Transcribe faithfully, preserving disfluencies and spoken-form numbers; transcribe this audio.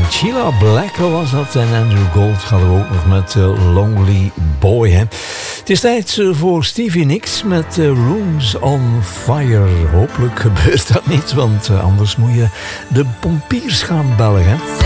Cilla Blacker was dat. En Andrew Gold hadden we ook nog met uh, Lonely Boy. Hè. Het is tijd uh, voor Stevie Nicks met uh, Rooms on Fire. Hopelijk gebeurt dat niet, want uh, anders moet je de pompiers gaan bellen. Hè.